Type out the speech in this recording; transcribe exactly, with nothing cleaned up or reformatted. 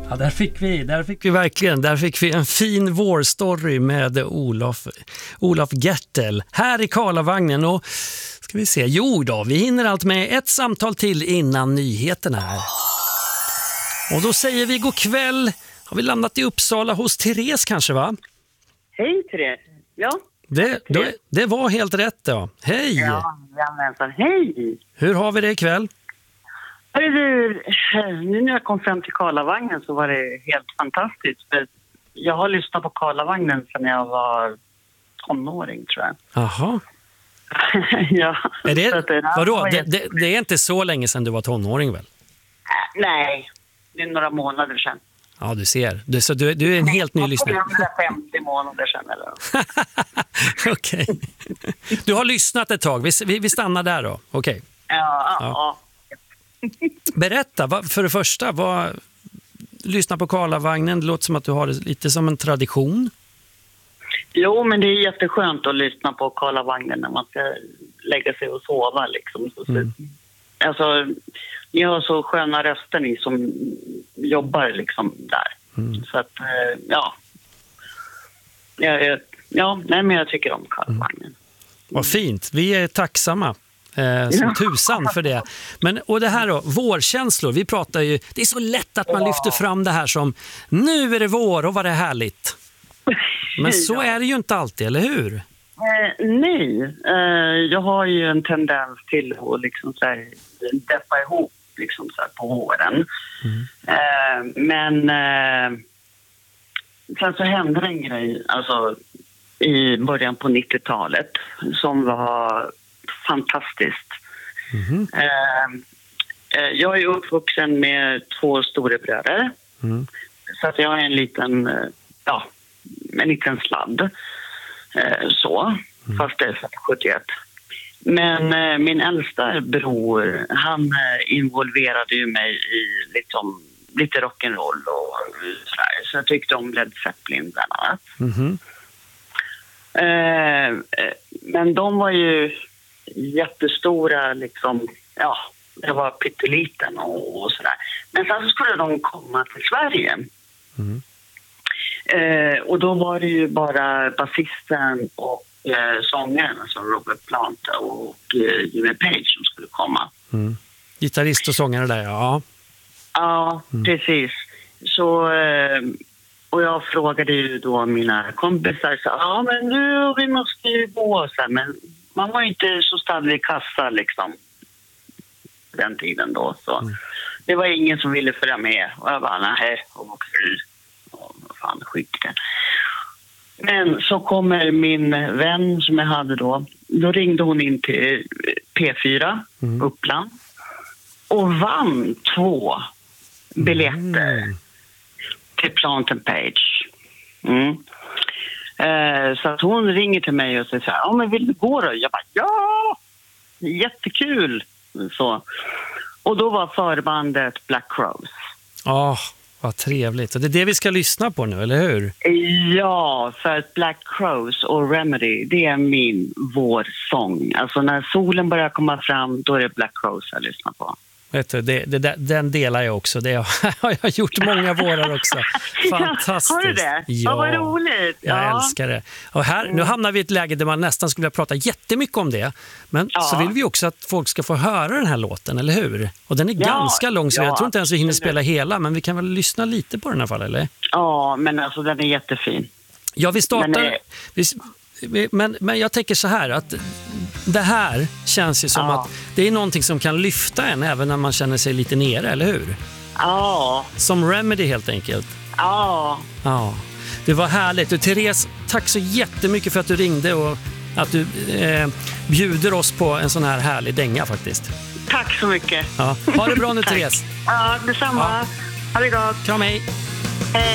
Ja, där fick vi, där fick vi verkligen, där fick vi en fin vårstory med Olof, Olof Gertel här i Karlavagnen. Och ska vi se, jo då, vi hinner allt med ett samtal till innan nyheterna här. Och då säger vi god kväll, har vi landat i Uppsala hos Therese kanske va? Hej Therese, ja. Det, då, det var helt rätt då, hej! Ja, jamensan, hej! Hur har vi det ikväll? Du, nu när jag kom fram till Karlavagnen så var det helt fantastiskt. För jag har lyssnat på Karlavagnen sedan jag var tonåring, tror jag. Jaha. Ja. Är det, det vadå? var Det, helt... det, det är inte så länge sedan du var tonåring väl? Nej, det är några månader sedan. Ja, du ser. Du, så du, du är en helt ny lyssnare. hundrafemtio månader sedan eller Okej. Okay. Du har lyssnat ett tag. Vi, vi, vi stannar där då. Okej. Okay. Ja, ja. ja. Berätta, vad, för det första, vad, lyssna på Karlavagnen, det låter som att du har det lite som en tradition. Jo, men det är jätteskönt att lyssna på Karlavagnen när man ska lägga sig och sova. Liksom. Så, mm. Alltså, ni har så sköna röster ni som jobbar liksom där. Mm. Så att, ja. Ja, ja nej, men jag tycker om Karlavagnen. Mm. Vad fint, vi är tacksamma. Eh, som tusan för det. Men, och det här då, vårkänslor, vi pratar ju, det är så lätt att man ja. lyfter fram det här som nu är det vår och vad det är härligt. Men så ja. är det ju inte alltid, eller hur? Eh, nej, eh, jag har ju en tendens till att liksom så här, deppa ihop liksom så här på våren. Mm. Eh, men eh, sen så hände en grej alltså, i början på nittiotalet som var fantastiskt. Mm. Eh, jag är uppvuxen med två storebröder. Mm. Så att jag har en liten, ja, en liten sladd. Eh, så, mm. fast det är sjuttioett. Men eh, min äldsta bror, han eh, involverade ju mig i liksom, lite rock'n'roll och sådär. Så jag tyckte om Led Zeppelin bland annat. Mm. Eh, men de var ju jättestora liksom, ja, jag var pytteliten och, och sådär. Men sen så skulle de komma till Sverige. Mm. Eh, och då var det ju bara basisten och eh, sångaren, alltså Robert Plant och eh, Jimmy Page som skulle komma. Mm. Gitarrist och sångare där, ja. Ja, mm. precis. Så, eh, och jag frågade ju då mina kompisar, så, ja men nu, vi måste ju gå så här, men man var inte så stadig i kassa liksom den tiden då. Så. Mm. Det var ingen som ville följa med. Och jag bara, nej, och fy. Och fan, skit det. Men så kommer min vän som jag hade då. Då ringde hon in till P fyra, mm. Uppland. Och vann två biljetter mm. till Plant and Page. Mm. Så att hon ringer till mig och säger så här, ja men vill du gå då? Jag bara, ja! Jättekul! Så. Och då var förbandet Black Crowes. Ja, oh, vad trevligt. Och det är det vi ska lyssna på nu, eller hur? Ja, för att Black Crowes och Remedy, det är min vårsång. Alltså när solen börjar komma fram, då är det Black Crowes jag lyssnar på. Vet du, det, det, den delar jag också. Det har jag gjort många vårar också. Fantastiskt. Har du det? Ja, vad roligt. Jag ja. älskar det. Och här, nu hamnar vi i ett läge där man nästan skulle vilja prata jättemycket om det. Men ja. så vill vi också att folk ska få höra den här låten, eller hur? Och den är ja. ganska lång, så ja. jag tror inte ens vi hinner spela hela. Men vi kan väl lyssna lite på den här fall, eller? Ja, men alltså den är jättefin. Ja, vi startar... Är... Vi, men, men jag tänker så här att det här känns ju som ja. att det är någonting som kan lyfta en även när man känner sig lite nere, eller hur? Ja. Som Remedy helt enkelt. Ja. Ja. Det var härligt. Och Therese, tack så jättemycket för att du ringde och att du eh, bjuder oss på en sån här härlig dänga faktiskt. Tack så mycket. Ja. Ha det bra nu, Therese. Ja, detsamma. Ja. Ha det gott. Kram, hej. Hej.